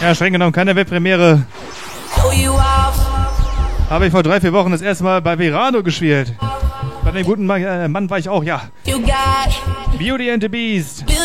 Ja, streng genommen keine Weltpremiere. Habe ich vor 3-4 Wochen das erste Mal bei Verano gespielt. Bei dem guten Mann war ich auch, ja. Beauty and the Beast.